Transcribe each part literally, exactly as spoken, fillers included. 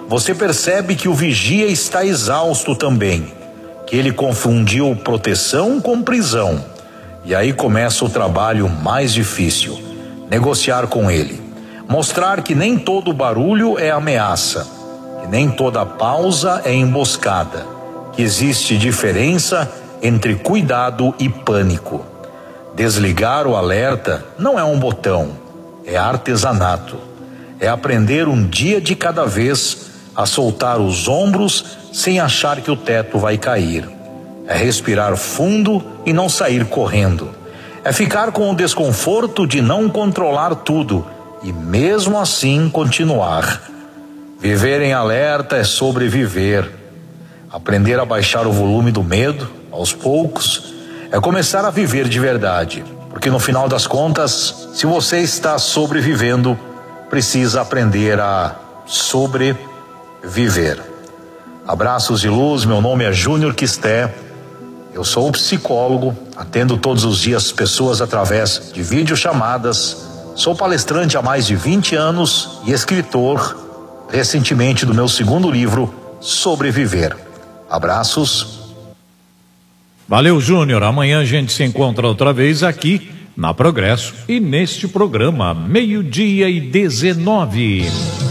você percebe que o vigia está exausto também, que ele confundiu proteção com prisão. E aí começa o trabalho mais difícil: negociar com ele, mostrar que nem todo barulho é ameaça, que nem toda pausa é emboscada, que existe diferença entre cuidado e pânico. Desligar o alerta não é um botão, é artesanato. É aprender um dia de cada vez a soltar os ombros sem achar que o teto vai cair. É respirar fundo e não sair correndo. É ficar com o desconforto de não controlar tudo e mesmo assim continuar. Viver em alerta é sobreviver. Aprender a baixar o volume do medo, aos poucos, é começar a viver de verdade. Porque no final das contas, se você está sobrevivendo, precisa aprender a sobreviver. Abraços de luz, meu nome é Júnior Quisté. Eu sou psicólogo, atendo todos os dias pessoas através de videochamadas. Sou palestrante há mais de vinte anos e escritor, recentemente, do meu segundo livro, Sobreviver. Abraços. Valeu, Júnior. Amanhã a gente se encontra outra vez aqui na Progresso e neste programa, meio-dia e dezenove.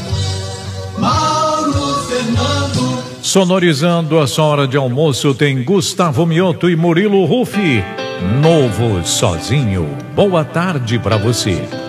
Mauro Fernando. Sonorizando a sua hora de almoço tem Gustavo Mioto e Murilo Ruffi. Novo Sozinho. Boa tarde para você.